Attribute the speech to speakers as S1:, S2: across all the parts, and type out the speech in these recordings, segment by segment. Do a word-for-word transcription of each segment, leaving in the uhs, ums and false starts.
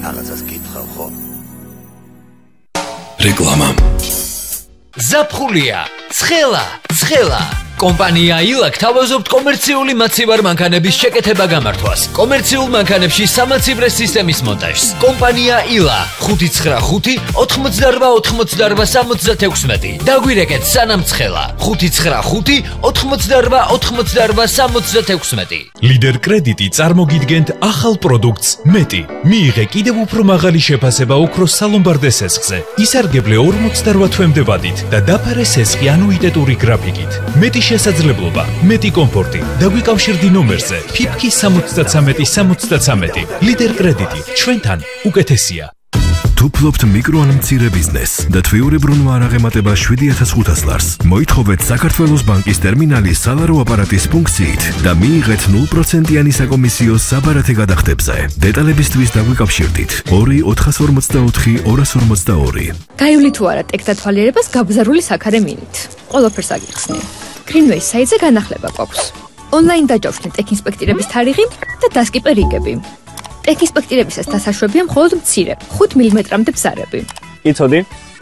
S1: რაღაცას გითხავ ხო?
S2: რეკლამა.
S3: ზაფხულია, ცხელა, ცხელა. კომპანია ილაკ თავაზობთ კომერციული მაცივარ მანქანების შეკეთება გამართვას. კომერციულ მანქანებში სამაცივრე სისტემის მონტაჟს. კომპანია ილა ხუთი ცხრა ხუთი ოთხმოცდარვა ოთხმოცდარვა სამოცდათექვსმეტი. დაგვირეკეთ სანამ ცხელა ხუთი ცხრა ხუთი ოთხმოცდარვა ოთხმოცდარვა სამოცდათექვსმეტი.
S4: ლიდერ კრედიტი წარმოგიდგენთ ახალ პროდუქტს მეტი. მიიღე კიდევ უფრო მაღალი შეფასება ოქროს სალომბარდე სესხზე. ისარგებლე ორმოცდარვა თვემდე ვადით და დაფარე სესხი ანუიტეტური გრაფიკით. მეტი შესაძლებლობა, მეტი კომფორტი. დაგვიკავშირდი ნომერზე ფიფკი სამოცდათრამეტი სამოცდათრამეტი. ლიდერ კრედიტი ჩვენთან უკეთესია.
S2: თუ ფლობთ მიკრო ან მცირე ბიზნესს და თვიურებრუნვა არ აღემატება შვიდი ათას ხუთას ლარს, მოითხოვეთ საქართველოს ბანკის ტერმინალის სალარო აპარატის ფუნქციით და მიიღეთ ნულ პროცენტიანი საკომისიო საბარათე გადახდებზე. დეტალებისთვის დაგვიკავშირდით ორი ოთხას ორმოცდაოთხი ორას ორმოცდაორი.
S5: გაივლი თუ არა ტექ დათვალიერებას გაბზარული საქარე მინით. ყველაფერს აგიხსნი. Greenway საიტზე განახლება გვაქვს. Online დაჯავშნეთ ტექ ინსპექტირების თარიღი და დასკიპერიგები. ტექ ინსპექტირებისას დასაშვებია მხოლოდ მცირე ხუთ მილიმეტრამდე ბზარები.
S6: იცოდი?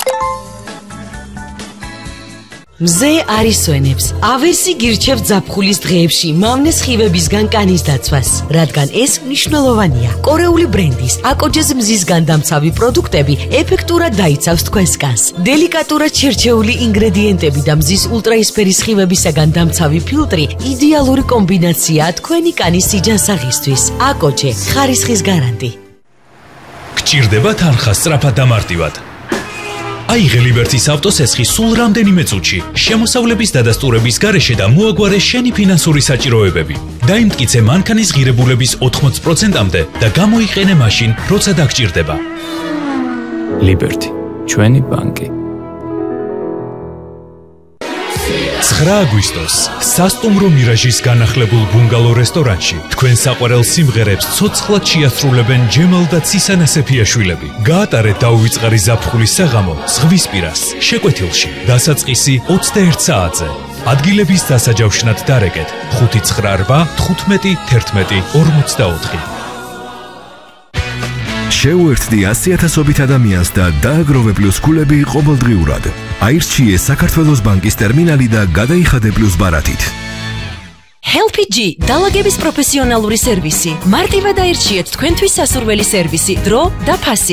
S7: მზე არის სვენებს. ავერსი გირჩევთ ზაფხულის დღეებში მავნე სხივებისგან კანის დაცვას, რადგან ეს მნიშვნელოვანია. კორეული ბრენდის აკოჯეს მზისგან დამცავი პროდუქტები ეფექტურად დაიცავს თქვენს კანს. დელიკატურად შერჩეული ინგრედიენტები და მზის ულტრაისფერი სხივებისაგან დამცავი ფილტრი იდეალური კომბინაციაა თქვენი კანის სიჯანსაღისთვის. აკოჯე ხარისხის გარანტი.
S4: გჭირდება თანხა სწრაფად და მარტივად. აიღე ლიბერტის ავტოსესხი სულ რამდენიმე წუთში, შემოსავლების დადასტურების გარეშე და მოაგვარე შენი ფინანსური საჭიროებები. დაიმტკიცე მანქანის ღირებულების ოთხმოც პროცენტამდე და გამოიყენე მაშინ, როცა დაგჭირდება.
S8: ლიბერტი, ჩვენი ბანკი.
S4: ცხრა აგვისტოს სასტუმრო მირაჟის განახლებულ ბუნგალო რესტორანში თქვენ საყვარელ სიმღერებს ცოცხლად შეასრულებენ ჯემალ და ცისანა სეფიაშვილები. გაატარეთ დაუვიწყარი ზაფხულის საღამო ზღვისპირას, შეკვეთილში, დასაწყისი ოცდაერთ საათზე. ადგილების დასაჯავშნად დარეკეთ ხუთი ცხრა რვა თხუთმეტი თერთმეტი ორმოცდაოთხი.
S2: შეუერთდი ასი ათასობით ადამიანს და დააგროვე პლუს ქულები ყოველდღიურად. აირჩიე საქართველოს ბანკის ტერმინალი და გადაიხადე პლუს ბარათით.
S7: ჰელპიჯი დალაგების პროფესიონალური სერვისი. მარტივად აირჩიეთ თქვენთვის სასურველი სერვისი, დრო და ფასი.